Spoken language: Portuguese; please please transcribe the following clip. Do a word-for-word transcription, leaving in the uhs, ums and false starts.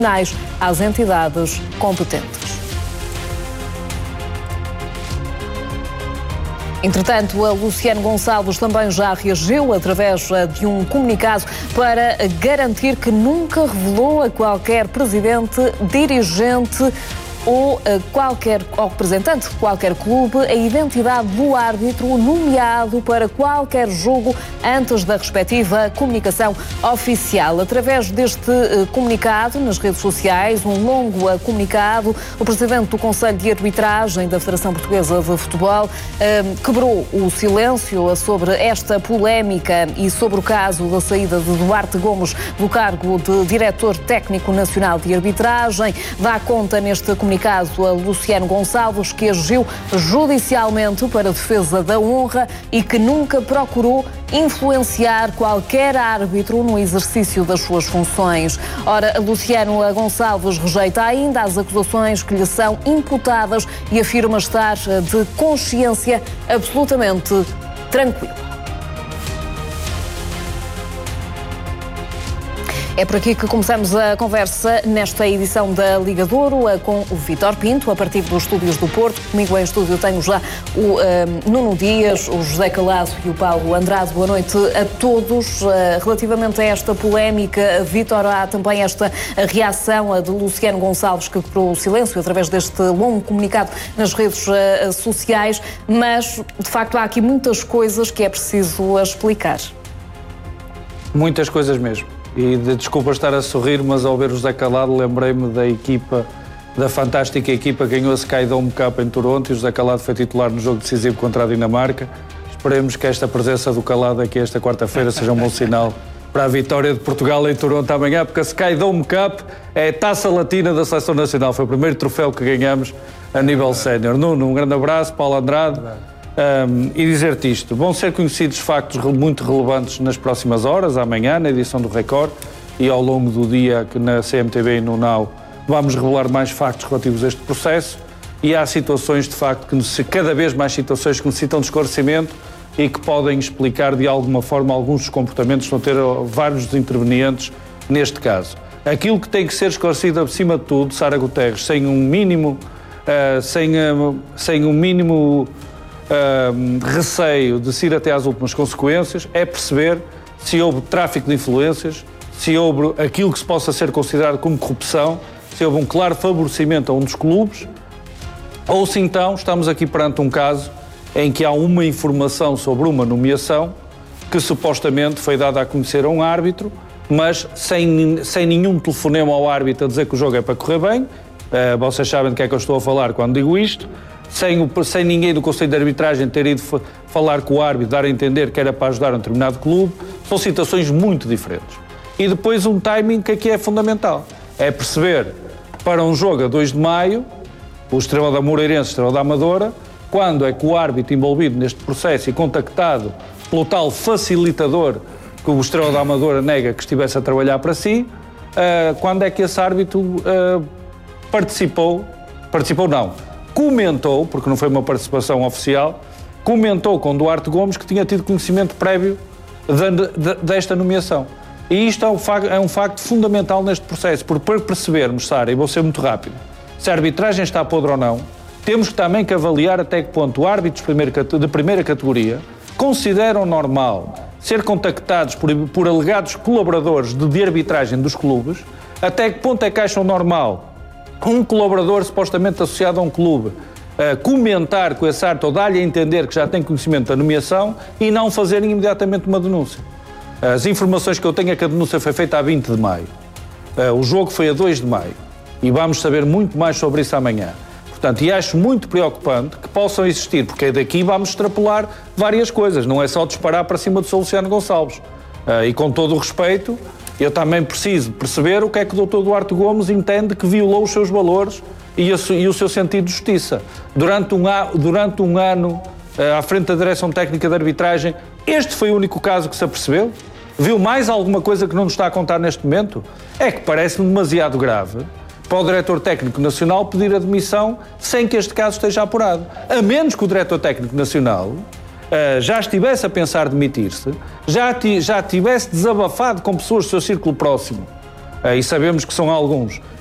às entidades competentes. Entretanto, a Luciano Gonçalves também já reagiu através de um comunicado para garantir que nunca revelou a qualquer presidente, dirigente ou qualquer ou representante de qualquer clube a identidade do árbitro nomeado para qualquer jogo antes da respectiva comunicação oficial. Através deste comunicado nas redes sociais, um longo comunicado, o presidente do Conselho de Arbitragem da Federação Portuguesa de Futebol quebrou o silêncio sobre esta polémica e sobre o caso da saída de Duarte Gomes do cargo de Diretor Técnico Nacional de Arbitragem. Dá conta neste comunicado a Luciano Gonçalves, que agiu judicialmente para a defesa da honra e que nunca procurou influenciar qualquer árbitro no exercício das suas funções. Ora, Luciano Gonçalves rejeita ainda as acusações que lhe são imputadas e afirma estar de consciência absolutamente tranquila. É por aqui que começamos a conversa nesta edição da Liga de Ouro com o Vítor Pinto, a partir dos estúdios do Porto. Comigo em estúdio tenho já o um, Nuno Dias, o José Calado e o Paulo Andrade. Boa noite a todos. Uh, relativamente a esta polémica, Vítor, há também esta reação de Luciano Gonçalves, que quebrou o silêncio através deste longo comunicado nas redes uh, sociais, mas de facto há aqui muitas coisas que é preciso explicar. Muitas coisas mesmo. E de, desculpa estar a sorrir, mas ao ver o José Calado lembrei-me da equipa, da fantástica equipa que ganhou a Sky Dome Cup em Toronto, e o José Calado foi titular no jogo decisivo contra a Dinamarca. Esperemos que esta presença do Calado aqui esta quarta-feira seja um bom sinal para a vitória de Portugal em Toronto amanhã, porque a Sky Dome Cup é a taça latina da Seleção Nacional, foi o primeiro troféu que ganhamos a nível sénior. Nuno, um grande abraço, Paulo Andrade. Um, e dizer-te isto, vão ser conhecidos factos muito relevantes nas próximas horas, amanhã, na edição do Record, e ao longo do dia que na C M T V e no Now vamos revelar mais factos relativos a este processo, e há situações de facto que necessitam, cada vez mais situações que necessitam de esclarecimento e que podem explicar de alguma forma alguns dos comportamentos que vão ter vários dos intervenientes neste caso. Aquilo que tem que ser esclarecido acima de tudo, Sara Guterres, sem um mínimo, uh, sem, uh, sem um mínimo Uh, receio de se ir até às últimas consequências, é perceber se houve tráfico de influências, se houve aquilo que se possa ser considerado como corrupção, se houve um claro favorecimento a um dos clubes, ou se então estamos aqui perante um caso em que há uma informação sobre uma nomeação que supostamente foi dada a conhecer a um árbitro, mas sem, sem nenhum telefonema ao árbitro a dizer que o jogo é para correr bem. Uh, vocês sabem de que é que eu estou a falar quando digo isto. Sem, o, sem ninguém do Conselho de Arbitragem ter ido f- falar com o árbitro, dar a entender que era para ajudar um determinado clube, são situações muito diferentes. E depois um timing que aqui é fundamental. É perceber, para um jogo a dois de maio, o Estrela da Moreirense, Estrela da Amadora, quando é que o árbitro envolvido neste processo e contactado pelo tal facilitador que o Estrela da Amadora nega que estivesse a trabalhar para si, uh, quando é que esse árbitro uh, participou, participou não, comentou, porque não foi uma participação oficial, comentou com Duarte Gomes que tinha tido conhecimento prévio de, de, desta nomeação. E isto é um, facto, é um facto fundamental neste processo, porque para percebermos, Sara, e vou ser muito rápido, se a arbitragem está podre ou não, temos também que avaliar até que ponto árbitros de primeira categoria consideram normal ser contactados por, por alegados colaboradores de, de arbitragem dos clubes, até que ponto é que acham normal um colaborador supostamente associado a um clube uh, comentar com esse árbitro ou dar-lhe a entender que já tem conhecimento da nomeação e não fazerem imediatamente uma denúncia. As informações que eu tenho é que a denúncia foi feita a vinte de maio. Uh, o jogo foi a dois de maio. E vamos saber muito mais sobre isso amanhã. Portanto, e acho muito preocupante que possam existir, porque daqui vamos extrapolar várias coisas, não é só disparar para cima do Sr. Luciano Gonçalves. Uh, e com todo o respeito, eu também preciso perceber o que é que o doutor Duarte Gomes entende que violou os seus valores e, a, e o seu sentido de justiça. Durante um, durante um ano, uh, à frente da Direção Técnica de Arbitragem, este foi o único caso que se apercebeu? Viu mais alguma coisa que não nos está a contar neste momento? É que parece-me demasiado grave para o Diretor Técnico Nacional pedir admissão sem que este caso esteja apurado. A menos que o Diretor Técnico Nacional Uh, já estivesse a pensar demitir-se, já, ti, já tivesse desabafado com pessoas do seu círculo próximo e sabemos que são alguns.